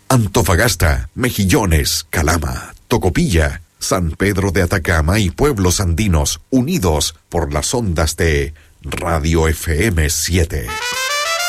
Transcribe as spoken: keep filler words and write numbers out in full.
Antofagasta, Mejillones, Calama, Tocopilla, San Pedro de Atacama y pueblos andinos unidos por las ondas de Radio F M siete.